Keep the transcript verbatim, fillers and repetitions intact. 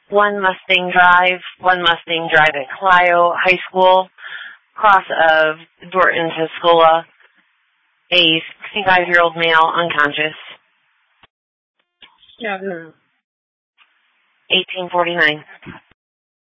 one Mustang Drive, one Mustang Drive at Clio High School, cross of Dorton to Scola, a sixty-five-year-old male unconscious. Yeah, no. eighteen forty-nine.